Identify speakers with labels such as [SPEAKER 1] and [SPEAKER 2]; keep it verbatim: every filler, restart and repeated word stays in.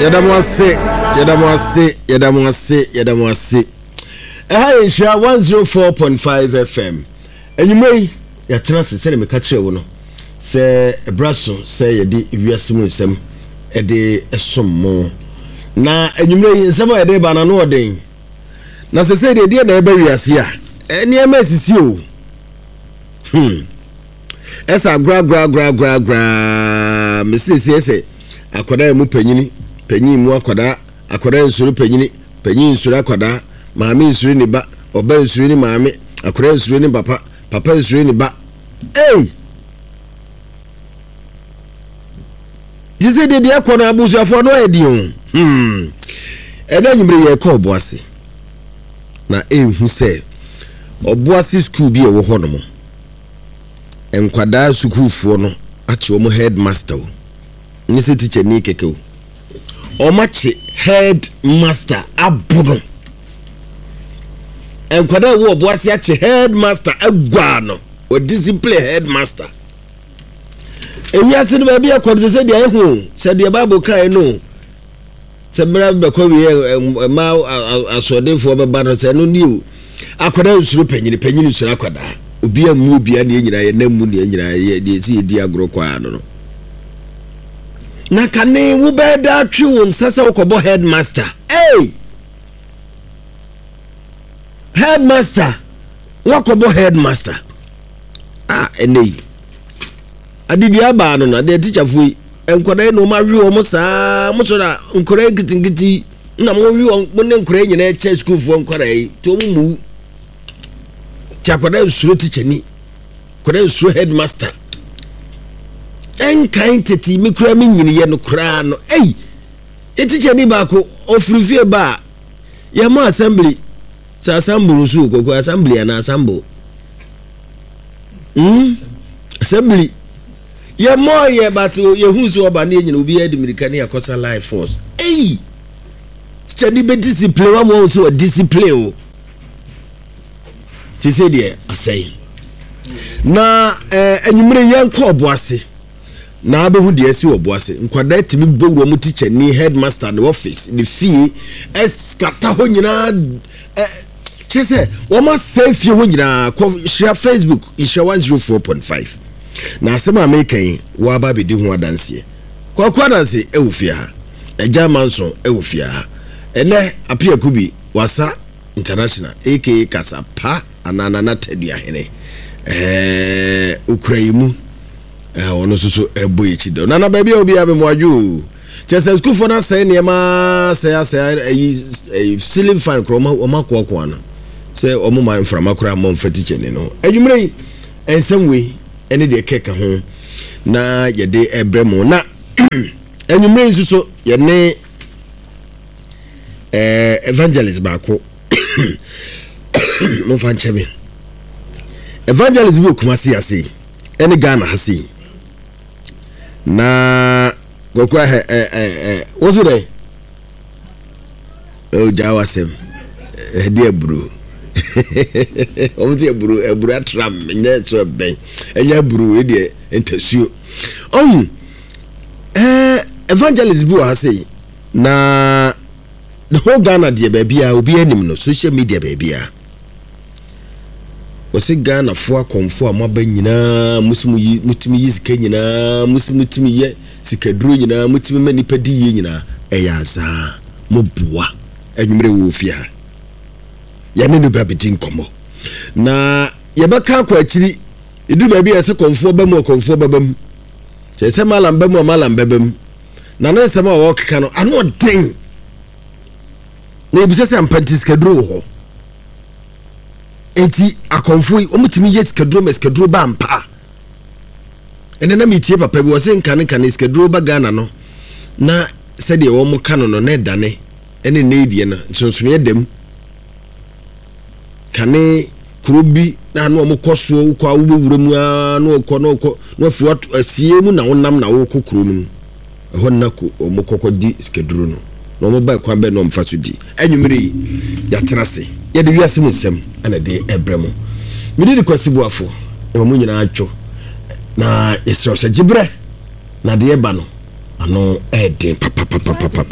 [SPEAKER 1] Yadamwase, Yadamwase, Yadamwase, Yadamwase. Eh, Insha one oh four point five F M. And you may yatena se se me ka kire wo no. Se ebraso se yedi wiasemu nsem e de esommo. Na enyumre nsem e de ba na no oden. Na se se de de na e ba wiase a. Eni e ma sisi o. Hmm. Esa gra gra gra gra gra. Mesisi ese akoda mu panyini. Penyi mu akoda akoda nsuru penyini penyi nsuru akoda maami nsuru ni ba oba nsuru ni maami akoda nsuru ni papa papa nsuru ni ba eh jise de de akoda abusu afo no edi o hmm ena nyumre ye ko oboase na ehu se oboase school bi e wo ho no mo enkwada sukuufo no ache omo headmaster o ni se teacher ni keke o Omachi headmaster abuno enkwada wo oboase ache headmaster agwano o discipline headmaster ewia se no ba bia kwode se dia ehu se dia bible kai no se bra be ko wie ma asodefo be ba no se no ni o akwada usuru panyini panyini usuru akwada obi amu obi a ne nyina ye namu ne nyina ye de si di agro kwa no no na kane wo be da twi won sasa ukobo headmaster hey headmaster wakobo headmaster ah enei adidi aba no na de teacher fui enkoda no ma wi o mo saa mo so na nkora gitingiti na mo wi o mo ne nkora nyina e che school fu nkora yi to mu chakoda usuro teacher ni koda usuro headmaster en kan teti mi kura mi nyini ye no kura no ei etiche ni ba ko ofurufie ba ya ma assembly sa assembly su ko ko assembly na assembly mm assembly ya mo ye bato ye hu so ba na nyina obi admirika ne yakosa life force ei tiche ni be discipline wa mo so discipline o ti se die asai na eh enyumre ye nko oboase na abehu de asi oboase nkwada timi bowro mu teacher ni headmaster the office the fee eskata ho nyina eh chese wo ma save ho nyina share Facebook isha one oh four point five na asema american wo aba be di ho adanse kwa kwa adanse e ofia ha eja manson e ofia ha ene apia kubi wasa international aka kasa pa anana na tadua hene eh ukraimu eh ono soso ebo echi do na na ba bia obi abe moadwo chese school for na say ne ma say say eh ceiling fan kroma o makwa kwa no say o mo man frama kura mo mfati chene no adwumre ensamwe ene de keka ho na ye de ebremo na adwumre soso ye ne eh evangelist bako mo fan chebe evangelist bu kumasi ase ene Ghana hasi na gokwa eh eh eh wosu dey o jawasem eh de buru o de buru e buru atram nya so ben enya buru e de entasuo um eh evangelist bu hasi na the whole Ghana de babia obi anim no social media babia wose Ghana fo akonfo amaba nyina musimu yi mutimi yi sika nyina musimu timi ye sikaduro nyina mutimi manipa di ye nyina eyaza mobua anwumre wo fia ya ne no babedi nkomo na ye beka kwa akiri edu ba bia se konfo ba mu konfo babam se se malam ba mu malam babam na na se ma wo keka no ano den na ebise se ampanti sikaduro ho enti akonfo omutimi yes kadro mes kadro ba mpa ene na mitie papa bi wo se nkan nkan es kadro ba Ghana no na se de wo mo kano no na dane ene na edie na nsonsono edem kane krobi na no mo koso kwa wo bewura mu a no ko no ko no fi asie mu na wonam na wo kokro mu ho na ko mo kokodi skedro no no mo ba kwa be no mfa so di anwumre ya tenase ye de wiase mu nsem ana de ebremo mi de kwasibu afo e mo nyina atwo na Israel se gibre na de eba no ano e de papa papa papa